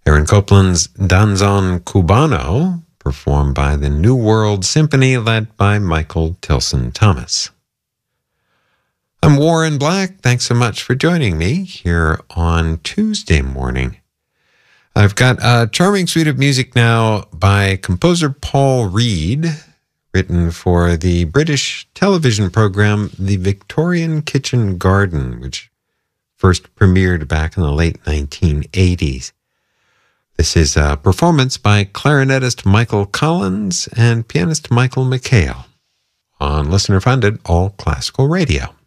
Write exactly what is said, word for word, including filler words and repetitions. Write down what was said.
Aaron Copland's Danzon Cubano, performed by the New World Symphony, led by Michael Tilson Thomas. I'm Warren Black. Thanks so much for joining me here on Tuesday morning. I've got a charming suite of music now by composer Paul Reed, written for the British television program The Victorian Kitchen Garden, which first premiered back in the late nineteen eighties. This is a performance by clarinetist Michael Collins and pianist Michael McHale on listener-funded All Classical Radio.